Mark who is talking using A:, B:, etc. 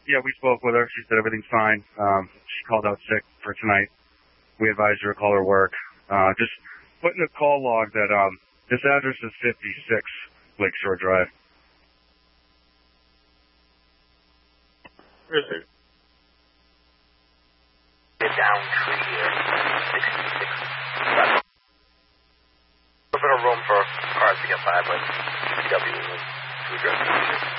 A: Yeah, we spoke with her. She said everything's fine. She called out sick for tonight. We advised her to call her work. Just put in a call log that this address is 56 Lakeshore Drive.
B: Where is it?
C: Down tree here, 66. A little room for cars to get by, but CW to address the issue.